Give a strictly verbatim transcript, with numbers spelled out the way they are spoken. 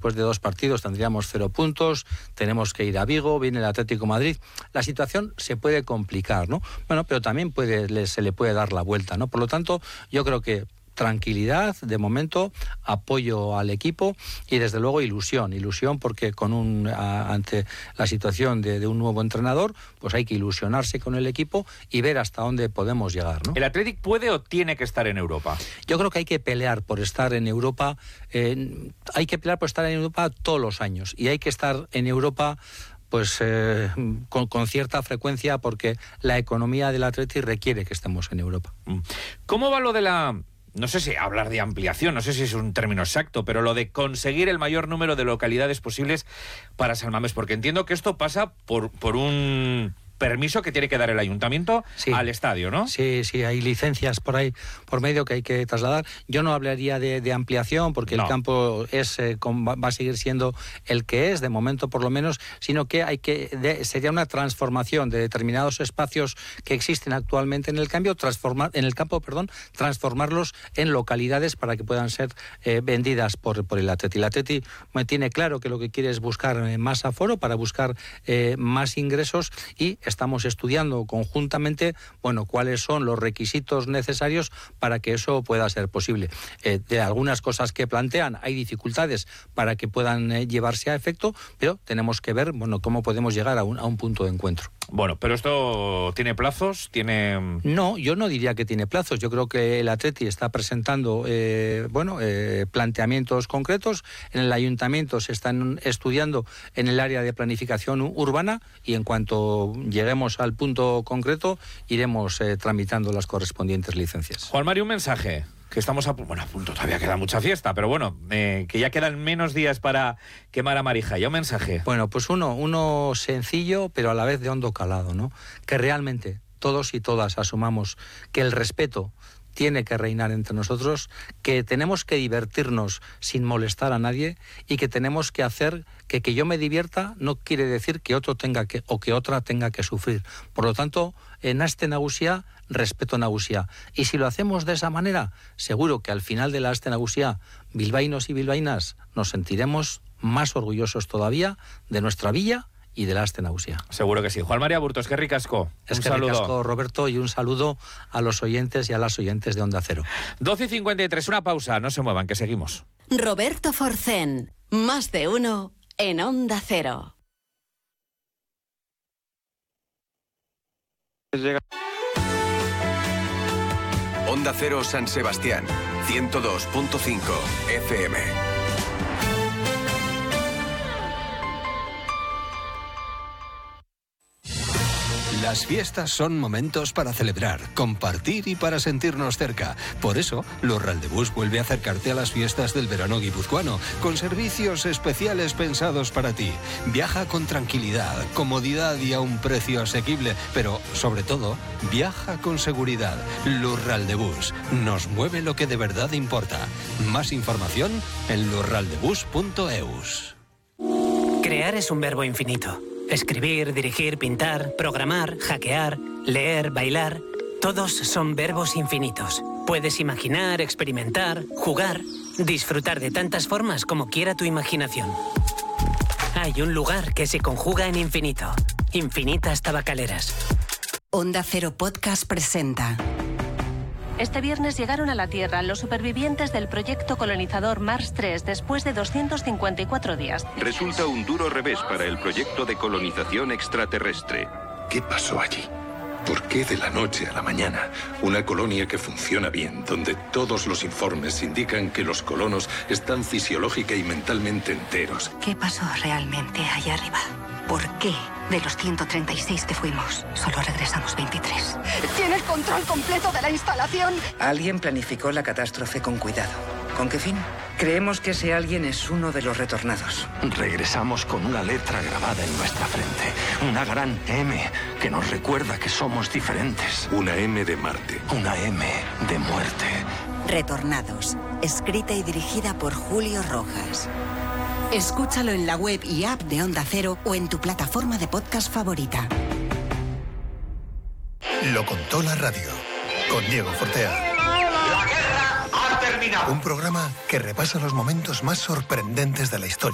después de dos partidos tendríamos cero puntos, tenemos que ir a Vigo, viene el Atlético de Madrid. La situación se puede complicar, ¿no? Bueno, pero también puede, le, se le puede dar la vuelta, ¿no? Por lo tanto, yo creo que tranquilidad, de momento, apoyo al equipo y desde luego ilusión, ilusión porque con un a, ante la situación de, de un nuevo entrenador, pues hay que ilusionarse con el equipo y ver hasta dónde podemos llegar, ¿no? ¿El Athletic puede o tiene que estar en Europa? Yo creo que hay que pelear por estar en Europa, eh, hay que pelear por estar en Europa todos los años y hay que estar en Europa pues eh, con, con cierta frecuencia porque la economía del Athletic requiere que estemos en Europa. ¿Cómo va lo de la... No sé si hablar de ampliación, no sé si es un término exacto, pero lo de conseguir el mayor número de localidades posibles para San Mamés? Porque entiendo que esto pasa por, por un permiso que tiene que dar el ayuntamiento sí. al estadio, ¿no? Sí, sí, hay licencias por ahí, por medio que hay que trasladar. Yo no hablaría de, de ampliación porque no. el campo es eh, con, va a seguir siendo el que es, de momento por lo menos, sino que hay que de, sería una transformación de determinados espacios que existen actualmente en el cambio, transformar en el campo, perdón, transformarlos en localidades para que puedan ser eh, vendidas por, por el Atleti. El Atleti me tiene claro que lo que quiere es buscar eh, más aforo para buscar eh, más ingresos y estamos estudiando conjuntamente, bueno, cuáles son los requisitos necesarios para que eso pueda ser posible. Eh, de algunas cosas que plantean hay dificultades para que puedan eh, llevarse a efecto, pero tenemos que ver, bueno, cómo podemos llegar a un, a un punto de encuentro. Bueno, pero esto tiene plazos, tiene... No, yo no diría que tiene plazos. Yo creo que el Atleti está presentando, eh, bueno, eh, planteamientos concretos. En el ayuntamiento se están estudiando en el área de planificación urbana y en cuanto lleguemos al punto concreto iremos eh, tramitando las correspondientes licencias. Juan Mario, un mensaje. Que estamos a, bueno, a punto, todavía queda mucha fiesta, pero bueno, eh, que ya quedan menos días para quemar a Marija. ¿Ya un mensaje? Bueno, pues uno, uno sencillo, pero a la vez de hondo calado, ¿no? Que realmente todos y todas asumamos que el respeto tiene que reinar entre nosotros, que tenemos que divertirnos sin molestar a nadie y que tenemos que hacer que que yo me divierta no quiere decir que otro tenga que o que otra tenga que sufrir. Por lo tanto, en Aste Nagusia, respeto Nagusia. Y si lo hacemos de esa manera, seguro que al final de la Aste Nagusia, bilbaínos y bilbaínas, nos sentiremos más orgullosos todavía de nuestra villa y de la Aste Nagusia. Seguro que sí. Juan María Burto, es que ricasco. Es que ricasco, Roberto, y un saludo a los oyentes y a las oyentes de Onda Cero. doce y cincuenta y tres, una pausa, no se muevan, que seguimos. Roberto Forcén, más de uno en Onda Cero. Onda Cero San Sebastián, ciento dos punto cinco F M. Las fiestas son momentos para celebrar, compartir y para sentirnos cerca. Por eso, los Raldebús vuelve a acercarte a las fiestas del verano guipuzcoano, con servicios especiales pensados para ti. Viaja con tranquilidad, comodidad y a un precio asequible, pero, sobre todo, viaja con seguridad. Los Raldebús. Nos mueve lo que de verdad importa. Más información en los raldebus punto eus. Crear es un verbo infinito. Escribir, dirigir, pintar, programar, hackear, leer, bailar... Todos son verbos infinitos. Puedes imaginar, experimentar, jugar, disfrutar de tantas formas como quiera tu imaginación. Hay un lugar que se conjuga en infinito. Infinitas Tabacaleras. Onda Cero Podcast presenta... Este viernes llegaron a la Tierra los supervivientes del proyecto colonizador Mars tres después de doscientos cincuenta y cuatro días. Resulta un duro revés para el proyecto de colonización extraterrestre. ¿Qué pasó allí? ¿Por qué de la noche a la mañana una colonia que funciona bien, donde todos los informes indican que los colonos están fisiológica y mentalmente enteros? ¿Qué pasó realmente allá arriba? ¿Por qué de los ciento treinta y seis que fuimos, solo regresamos veintitrés? ¿Tiene el control completo de la instalación? Alguien planificó la catástrofe con cuidado. ¿Con qué fin? Creemos que ese alguien es uno de los retornados. Regresamos con una letra grabada en nuestra frente. Una gran M que nos recuerda que somos diferentes. Una M de Marte. Una M de muerte. Retornados. Escrita y dirigida por Julio Rojas. Escúchalo en la web y app de Onda Cero o en tu plataforma de podcast favorita. Lo contó la radio, con Diego Fortea. La guerra ha terminado. Un programa que repasa los momentos más sorprendentes de la historia.